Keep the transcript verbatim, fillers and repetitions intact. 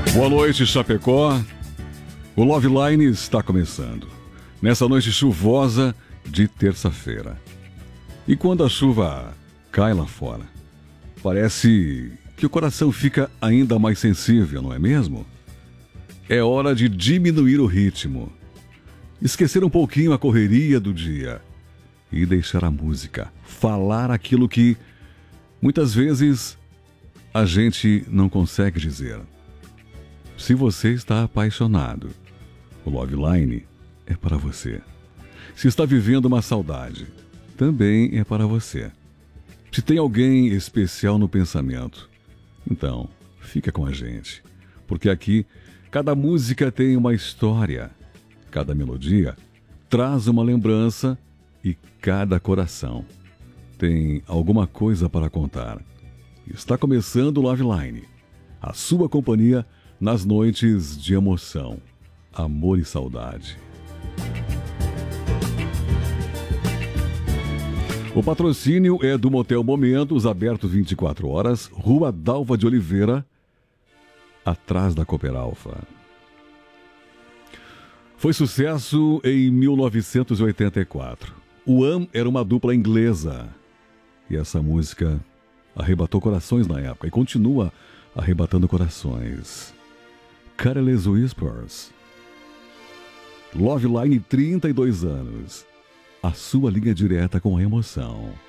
Boa noite, Chapecó. O Love Line está começando. Nessa noite chuvosa de terça-feira. E quando a chuva cai lá fora, parece que o coração fica ainda mais sensível, não é mesmo? É hora de diminuir o ritmo, esquecer um pouquinho a correria do dia e deixar a música falar aquilo que muitas vezes a gente não consegue dizer. Se você está apaixonado, o Love Line é para você. Se está vivendo uma saudade, também é para você. Se tem alguém especial no pensamento, então fica com a gente, porque aqui cada música tem uma história, cada melodia traz uma lembrança e cada coração tem alguma coisa para contar. Está começando o Love Line, a sua companhia nas noites de emoção, amor e saudade. O patrocínio é do Motel Momentos, aberto vinte e quatro horas, Rua Dalva de Oliveira, atrás da Cooper Alfa. Foi sucesso em mil novecentos e oitenta e quatro. O Wham era uma dupla inglesa. E essa música arrebatou corações na época e continua arrebatando corações. Careless Whispers. Love Line, trinta e dois anos. A sua linha direta com a emoção.